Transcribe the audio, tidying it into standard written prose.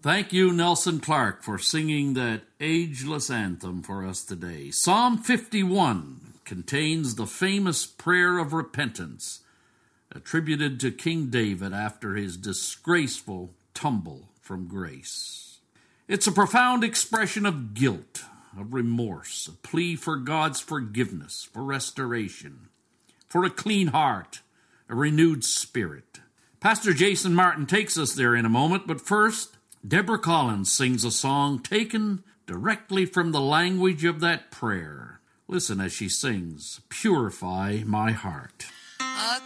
Thank you, Nelson Clark, for singing that ageless anthem for us today. Psalm 51 contains the famous prayer of repentance attributed to King David after his disgraceful tumble from grace. It's a profound expression of guilt, of remorse, a plea for God's forgiveness, for restoration, for a clean heart, a renewed spirit. Pastor Jason Martin takes us there in a moment, but first, Deborah Collins sings a song taken directly from the language of that prayer. Listen as she sings, "Purify My Heart." A